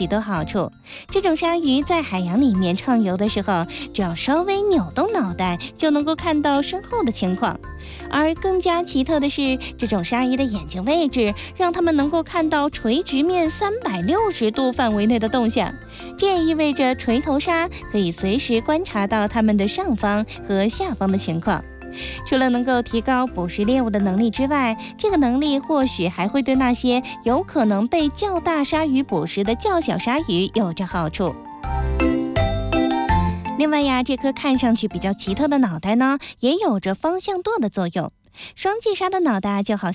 许多好处。这种鲨鱼在海洋里面畅游的时候，只要稍微扭动脑袋，就能够看到身后的情况。而更加奇特的是，这种鲨鱼的眼睛位置让它们能够看到垂直面360度范围内的动向，这也意味着锤头鲨可以随时观察到它们的上方和下方的情况。除了能够提高捕食猎物的能力之外，这个能力或许还会对那些有可能被较大鲨鱼捕食的较小鲨鱼有着好处。另外呀，这颗看上去比较奇特的脑袋呢，也有着方向舵的作用。双髻鲨的脑袋就好